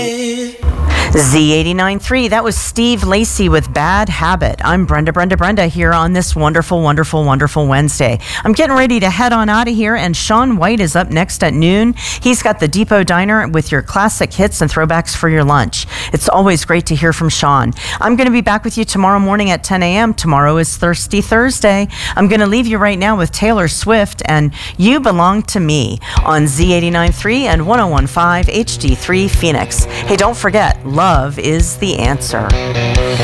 Z89.3, that was Steve Lacy with Bad Habit. I'm Brenda here on this wonderful Wednesday. I'm getting ready to head on out of here, and Sean White is up next at noon. He's got the Depot Diner with your classic hits and throwbacks for your lunch. It's always great to hear from Sean. I'm going to be back with you tomorrow morning at 10 a.m. Tomorrow is Thirsty Thursday. I'm going to leave you right now with Taylor Swift and You Belong to Me on Z89.3 and 101.5 HD3 Phoenix. Hey, don't forget, love is the answer.